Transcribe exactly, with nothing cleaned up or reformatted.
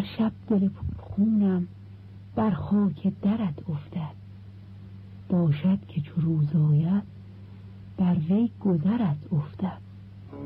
هر شب دل خونم بر خاک درت افتد. باشد که چو روز آید بر وی گذرت افتد.